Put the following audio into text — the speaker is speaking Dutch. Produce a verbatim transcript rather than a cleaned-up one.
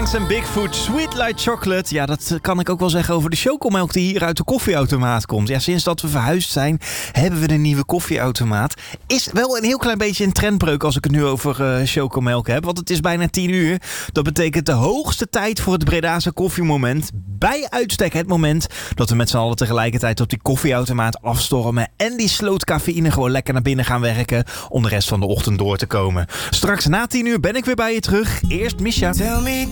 Kings en Bigfoot, Sweet Like Chocolate. Ja, dat kan ik ook wel zeggen over de chocomelk die hier uit de koffieautomaat komt. Ja, sinds dat we verhuisd zijn, hebben we een nieuwe koffieautomaat. Is wel een heel klein beetje een trendbreuk als ik het nu over uh, chocomelk heb. Want het is bijna tien uur. Dat betekent de hoogste tijd voor het Bredase koffiemoment. Bij uitstek het moment dat we met z'n allen tegelijkertijd op die koffieautomaat afstormen en die sloot cafeïne gewoon lekker naar binnen gaan werken om de rest van de ochtend door te komen. Straks na tien uur ben ik weer bij je terug. Eerst Misha.